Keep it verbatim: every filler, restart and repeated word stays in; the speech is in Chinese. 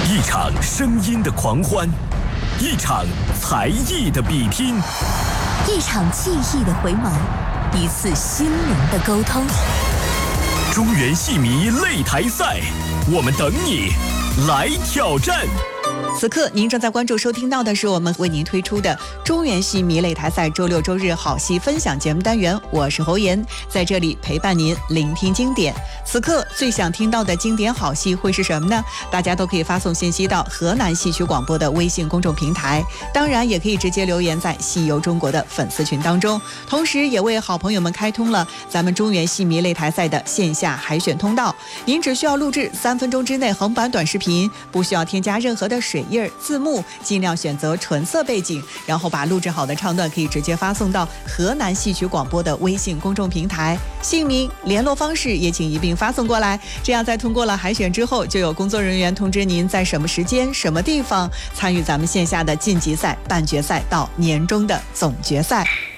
一场声音的狂欢，一场才艺的比拼， 一场记忆的回眸，一次心灵的沟通。 中原戏迷擂台赛，我们等你来挑战。 此刻您正在关注收听到的是我们为您推出的中原戏迷擂台赛周六周日好戏分享节目单元，我是侯妍，在这里陪伴您聆听经典。此刻最想听到的经典好戏会是什么呢？大家都可以发送信息到河南戏曲广播的微信公众平台，当然也可以直接留言在戏游中国的粉丝群当中，同时也为好朋友们开通了咱们中原戏迷擂台赛的线下海选通道。您只需要录制三分钟之内横版短视频，不需要添加任何的水印字幕，尽量选择纯色背景，然后把录制好的唱段可以直接发送到河南戏曲广播的微信公众平台，姓名联络方式也请一并发送过来，这样在通过了海选之后，就有工作人员通知您在什么时间什么地方参与咱们线下的晋级赛、半决赛到年终的总决赛。